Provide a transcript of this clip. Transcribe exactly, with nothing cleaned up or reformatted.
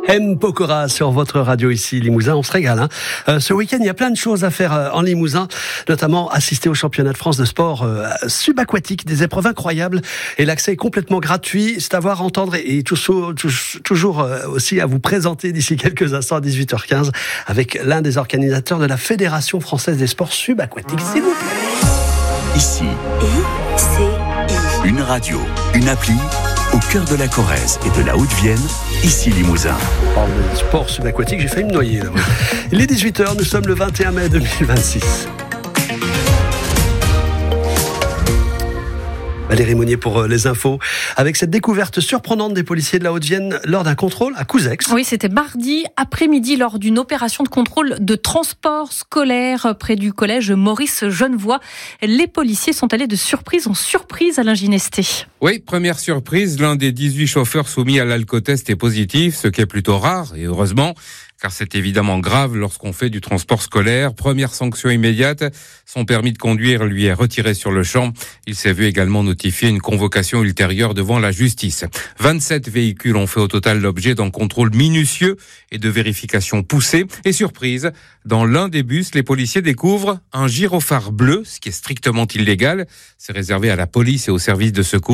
M. Pokora sur votre radio ici, Limousin, on se régale. Hein. Euh, ce week-end, il y a plein de choses à faire euh, en Limousin, notamment assister au championnat de France de sport euh, subaquatique, des épreuves incroyables, et l'accès est complètement gratuit. C'est à voir, entendre et, et tout, tout, toujours euh, aussi à vous présenter d'ici quelques instants à dix-huit heures quinze avec l'un des organisateurs de la Fédération française des sports subaquatiques, s'il vous plaît. Ici, I C I. Une radio, une appli, au cœur de la Corrèze et de la Haute-Vienne, ici Limousin. On parle de sport subaquatique, j'ai failli me noyer là. Il est dix-huit heures, nous sommes le vingt et un mai deux mille vingt-six. Valérie Monnier pour les infos, avec cette découverte surprenante des policiers de la Haute-Vienne lors d'un contrôle à Couzex. Oui, c'était mardi après-midi lors d'une opération de contrôle de transport scolaire près du collège Maurice Genevoix. Les policiers sont allés de surprise en surprise, Alain Ginesté. Oui, première surprise, l'un des dix-huit chauffeurs soumis à l'alcotest est positif, ce qui est plutôt rare, et heureusement, car c'est évidemment grave lorsqu'on fait du transport scolaire. Première sanction immédiate, son permis de conduire lui est retiré sur le champ. Il s'est vu également notifier une convocation ultérieure devant la justice. vingt-sept véhicules ont fait au total l'objet d'un contrôle minutieux et de vérifications poussées. Et surprise, dans l'un des bus, les policiers découvrent un gyrophare bleu, ce qui est strictement illégal. C'est réservé à la police et aux services de secours.